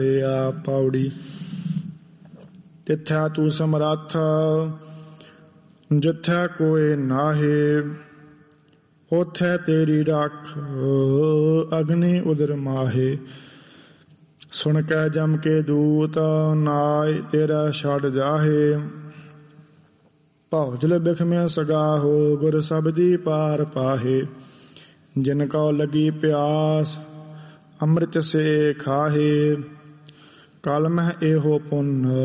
ਪੌੜੀ। ਤਿੱਥੈ ਤੂੰ ਸਮਰੱਥ ਜਿੱਥੈ ਕੋਇ ਨਾਹੇ, ਉਥੈ ਤੇਰੀ ਰੱਖ ਅਗਨੀ ਉਦਰ ਮਾਹੇ। ਸੁਣ ਕੈ ਜਮ ਕੇ ਦੂਤ ਨਾਇ ਤੇਰਾ ਛੱਡ ਜਾਹੇ, ਭੌਜਲ ਬਿਖਮੈ ਸਗਾਹੋ ਗੁਰ ਸਬਦੀ ਪਾਰ ਪਾਹੇ। ਜਿਨ ਕਉ ਲਗੀ ਪਿਆਸ ਅੰਮ੍ਰਿਤ ਸੇ ਖਾਹੇ, ਕਲ ਮਹਿ ਇਹੋ ਪੁੰਨ